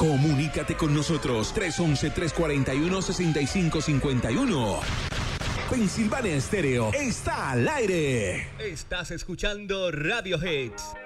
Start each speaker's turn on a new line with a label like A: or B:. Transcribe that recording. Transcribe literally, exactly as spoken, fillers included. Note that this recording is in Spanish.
A: Comunícate con nosotros tres once, tres cuarenta y uno, sesenta y cinco cincuenta y uno. Pensilvania Estéreo está al aire.
B: Estás escuchando Radio Hits.